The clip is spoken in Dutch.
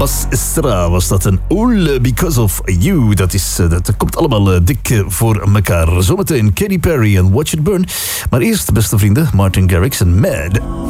Bas Estrada was dat, een All Because of You. Dat komt allemaal dik voor elkaar. Zometeen Katy Perry en Watch It Burn. Maar eerst, beste vrienden, Martin Garrix en Mad.